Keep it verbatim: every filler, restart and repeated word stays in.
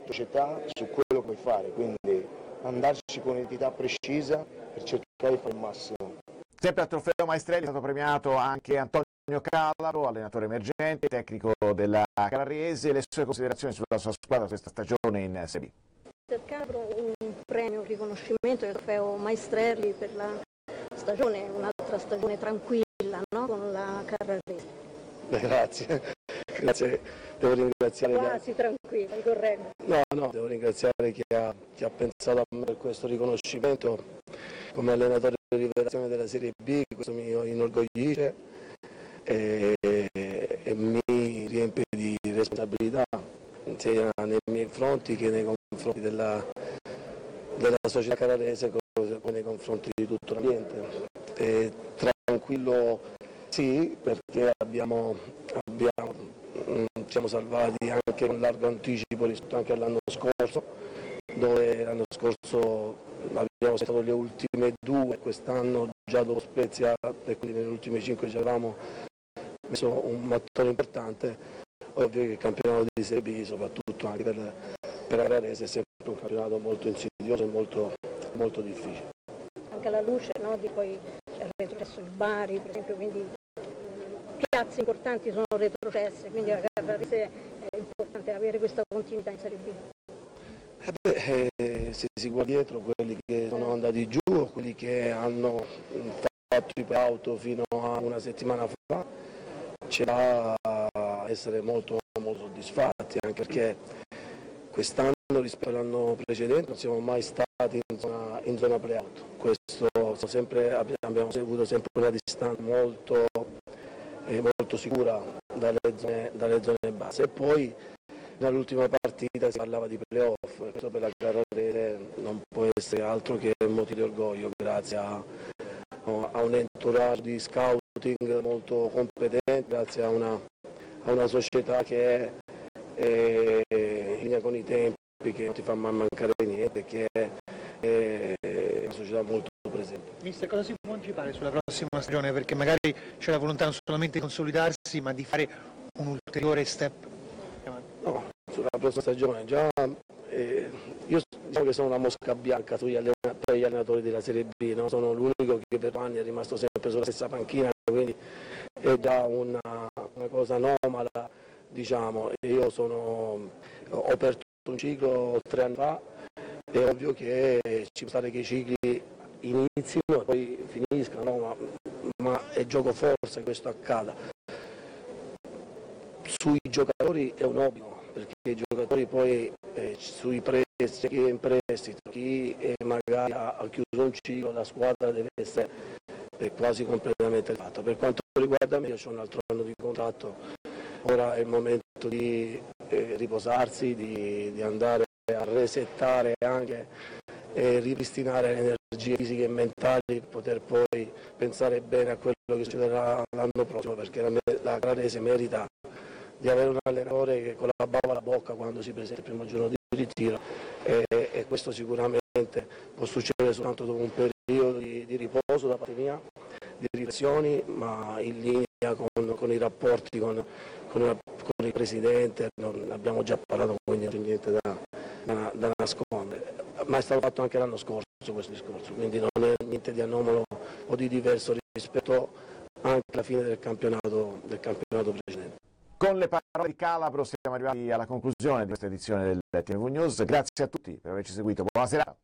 società, su quello che puoi fare, quindi andarci con un'identità precisa per cercare di fare il massimo. Sempre al trofeo Maestrelli è stato premiato anche Antonio Calabro, allenatore emergente, tecnico della Carrarese. Le sue considerazioni sulla sua squadra questa stagione in Serie B. Per Calabro un premio, un riconoscimento del trofeo Maestrelli per la stagione, un'altra stagione tranquilla, no? Con la Carrarese. Beh, grazie, grazie, devo ringraziare. Quasi tranquilla, corretto. No, no, devo ringraziare chi ha, chi ha pensato a me per questo riconoscimento come allenatore di rivelazione della Serie B, questo mi inorgoglisce e, e mi riempie di responsabilità sia nei miei confronti che nei confronti della, della società carrarese come nei confronti di tutto l'ambiente. E tranquillo sì, perché abbiamo, abbiamo, mh, ci siamo salvati anche con largo anticipo rispetto anche all'anno scorso, dove l'anno scorso abbiamo stato le ultime due, quest'anno già dopo Spezia e quindi nelle ultime cinque ci avevamo messo un mattone importante. Ovvio che il campionato di Serie B, soprattutto anche per, per la Carrarese, è sempre un campionato molto insidioso e molto, molto difficile. Anche alla luce, no, di poi è retrocesso il Bari, per esempio, quindi piazze importanti sono retrocesse, quindi la Carrarese è importante avere questa continuità in Serie B. Eh beh, eh, se si guarda dietro quelli che sono andati giù o quelli che hanno fatto i auto fino a una settimana fa, c'è da essere molto, molto soddisfatti, anche perché quest'anno rispetto all'anno precedente non siamo mai stati in zona, in zona play-out. Questo sempre, abbiamo avuto sempre una distanza molto, eh, molto sicura dalle zone, dalle zone base. E poi nell'ultima partita si parlava di play-off, questo per la Carrarese non può essere altro che un motivo di orgoglio, grazie a, a un entourage di scouting molto competente, grazie a una, a una società che è, è in linea con i tempi, che non ti fa mai mancare niente, che è, è una società molto presente. Mister, cosa si può anticipare sulla prossima stagione? Perché magari c'è la volontà non solamente di consolidarsi, ma di fare un ulteriore step. No, sulla prossima stagione già eh, io diciamo che sono una mosca bianca sugli allenatori, per gli allenatori della Serie B, no? Sono l'unico che per anni è rimasto sempre sulla stessa panchina, quindi è già una, una cosa anomala, diciamo. Io sono, ho aperto un ciclo tre anni fa, è ovvio che ci può stare che i cicli inizino e poi finiscano, no? ma, ma è gioco forza che questo accada. Sui giocatori è un obbligo, perché i giocatori poi eh, sui prestiti, chi è in prestito, chi è magari ha, ha chiuso un ciclo, la squadra deve essere eh, quasi completamente fatta. Per quanto riguarda me, io ho un altro anno di contratto, ora è il momento di eh, riposarsi, di, di andare a resettare anche e ripristinare le energie fisiche e mentali per poter poi pensare bene a quello che succederà l'anno prossimo, perché la, la Carrarese merita di avere un allenatore che con la bava alla bocca quando si presenta il primo giorno di ritiro e, e questo sicuramente può succedere soltanto dopo un periodo di, di riposo da parte mia, di riflessioni, ma in linea con, con i rapporti con, con, una, con il Presidente, non abbiamo già parlato, quindi non c'è niente da, da, da nascondere, ma è stato fatto anche l'anno scorso questo discorso, quindi non è niente di anomalo o di diverso rispetto anche alla fine del campionato, del campionato precedente. Con le parole di Calabro siamo arrivati alla conclusione di questa edizione del T V News. Grazie a tutti per averci seguito. Buona serata.